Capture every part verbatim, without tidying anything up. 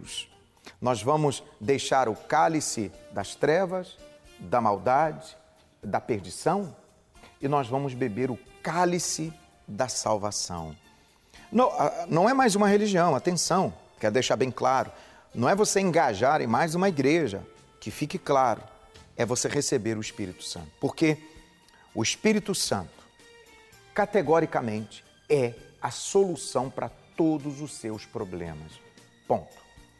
Deus. Nós vamos deixar o cálice das trevas, da maldade, da perdição, e nós vamos beber o cálice da salvação. Não, não é mais uma religião, atenção, quero deixar bem claro. Não é você engajar em mais uma igreja, que fique claro, é você receber o Espírito Santo. Porque o Espírito Santo, categoricamente, é a solução para todos os seus problemas. Ponto.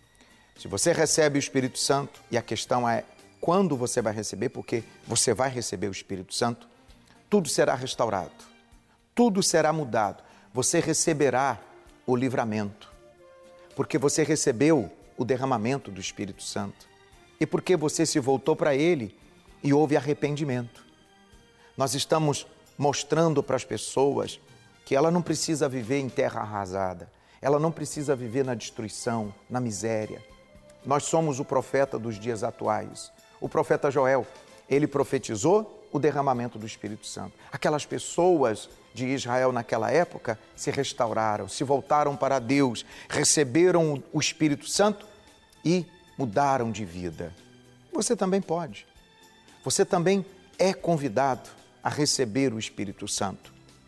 Se você recebe o Espírito Santo, e a questão é quando você vai receber, porque você vai receber o Espírito Santo, tudo será restaurado, tudo será mudado. Você receberá o livramento, porque você recebeu o derramamento do Espírito Santo e porque você se voltou para Ele e houve arrependimento. Nós estamos mostrando para as pessoas que ela não precisa viver em terra arrasada, ela não precisa viver na destruição, na miséria. Nós somos o profeta dos dias atuais. O profeta Joel, ele profetizou o derramamento do Espírito Santo. Aquelas pessoas de Israel naquela época se restauraram, se voltaram para Deus, receberam o Espírito Santo e mudaram de vida. Você também pode. Você também é convidado a receber o Espírito Santo.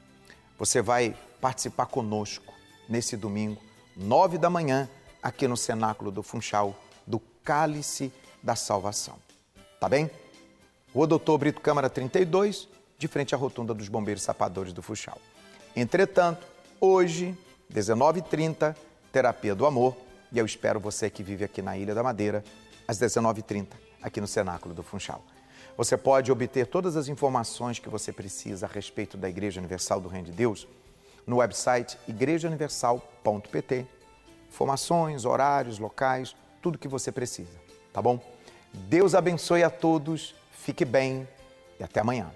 Você vai participar conosco nesse domingo, nove da manhã, aqui no Cenáculo do Funchal, do Cálice da Salvação. Tá bem? Rua Doutor Brito Câmara trinta e dois, de frente à rotunda dos Bombeiros Sapadores do Funchal. Entretanto, hoje, dezenove e trinta, Terapia do Amor, e eu espero você que vive aqui na Ilha da Madeira, às dezenove e trinta, aqui no Cenáculo do Funchal. Você pode obter todas as informações que você precisa a respeito da Igreja Universal do Reino de Deus no website igreja universal ponto p t. Informações, horários, locais, tudo que você precisa, tá bom? Deus abençoe a todos, fique bem e até amanhã.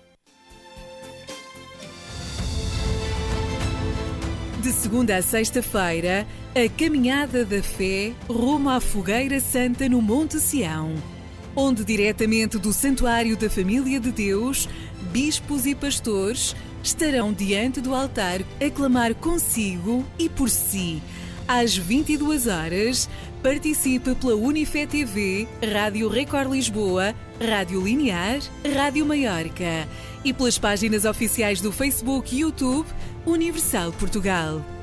De segunda a sexta-feira, a Caminhada da Fé rumo à Fogueira Santa no Monte Sião, onde diretamente do Santuário da Família de Deus, bispos e pastores estarão diante do altar a clamar consigo e por si. Às vinte e duas horas, participe pela Unifé T V, Rádio Record Lisboa, Rádio Linear, Rádio Maiorca e pelas páginas oficiais do Facebook e YouTube Universal Portugal.